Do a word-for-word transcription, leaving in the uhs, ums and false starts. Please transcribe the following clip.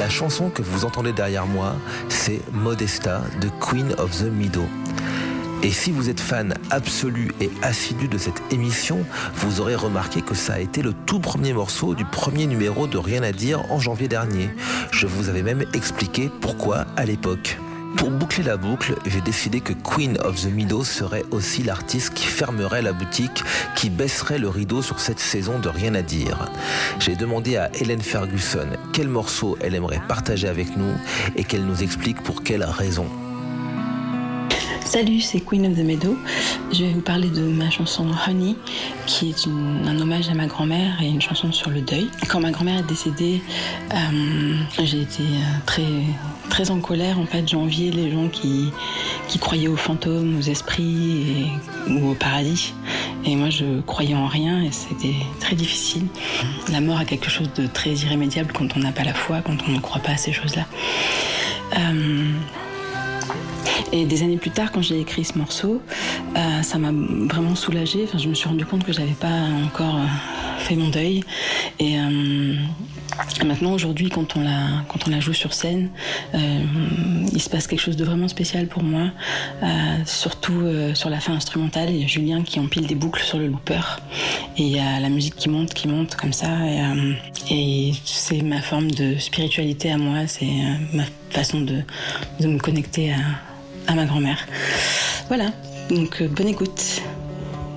La chanson que vous entendez derrière moi, c'est Modesta de Queen of the Meadow. Et si vous êtes fan absolu et assidu de cette émission, vous aurez remarqué que ça a été le tout premier morceau du premier numéro de Rien à dire en janvier dernier. Je vous avais même expliqué pourquoi à l'époque. Pour boucler la boucle, j'ai décidé que Queen of the Meadow serait aussi l'artiste qui fermerait la boutique, qui baisserait le rideau sur cette saison de Rien à dire. J'ai demandé à Hélène Ferguson quel morceau elle aimerait partager avec nous et qu'elle nous explique pour quelle raison. Salut, c'est Queen of the Meadow. Je vais vous parler de ma chanson Honey, qui est une, un hommage à ma grand-mère et une chanson sur le deuil. Quand ma grand-mère est décédée, euh, j'ai été très, très en colère. En fait, j'enviais les gens qui, qui croyaient aux fantômes, aux esprits et, ou au paradis. Et moi, je croyais en rien et c'était très difficile. La mort a quelque chose de très irrémédiable quand on n'a pas la foi, quand on ne croit pas à ces choses-là. Euh, Et des années plus tard, quand j'ai écrit ce morceau, euh, ça m'a vraiment soulagée. Enfin, je me suis rendu compte que je n'avais pas encore euh, fait mon deuil. Et euh, maintenant, aujourd'hui, quand on la, quand on la joue sur scène, euh, il se passe quelque chose de vraiment spécial pour moi. Euh, surtout euh, sur la fin instrumentale, il y a Julien qui empile des boucles sur le looper. Et il y a la musique qui monte, qui monte comme ça. Et, euh, et c'est ma forme de spiritualité à moi. C'est euh, ma façon de, de me connecter à... à ma grand-mère. Voilà, donc euh, bonne écoute.